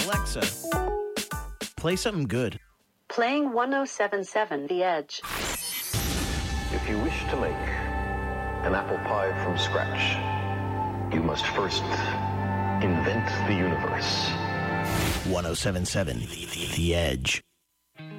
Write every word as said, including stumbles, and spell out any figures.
Alexa, play something good. Playing one oh seven point seven The Edge. If you wish to make an apple pie from scratch, you must first invent the universe. one oh seven point seven The Edge.